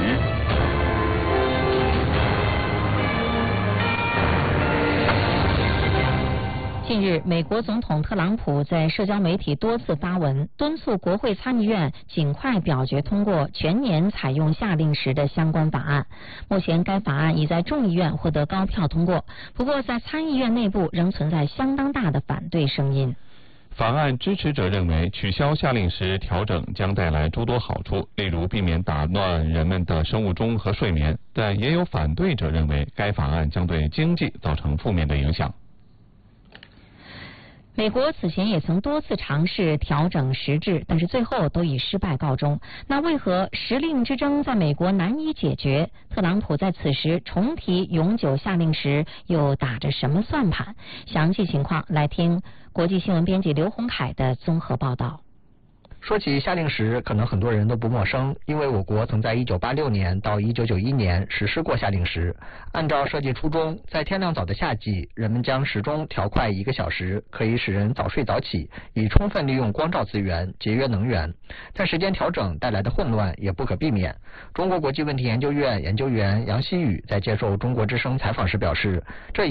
近日，美国总统特朗普在社交媒体多次发文，敦促国会参议院尽快表决通过全年采用夏令时的相关法案。目前，该法案已在众议院获得高票通过，不过在参议院内部仍存在相当大的反对声音。 法案支持者认为，取消夏令时调整将带来诸多好处，例如避免打乱人们的生物钟和睡眠，但也有反对者认为，该法案将对经济造成负面的影响。 美国此前也曾多次尝试调整时制，但是最后都以失败告终。那为何时令之争在美国难以解决？特朗普在此时重提永久夏令时，又打着什么算盘？详细情况来听国际新闻编辑刘洪凯的综合报道。 说起夏令时，可能很多人都不陌生，因为我国曾在1986年到1991年实施过夏令时。按照设计初衷，在天亮早的夏季，人们将时钟调快1个小时，可以使人早睡早起，以充分利用光照资源，节约能源。但时间调整带来的混乱也不可避免。中国国际问题研究院研究员杨希宇在接受中国之声采访时表示，这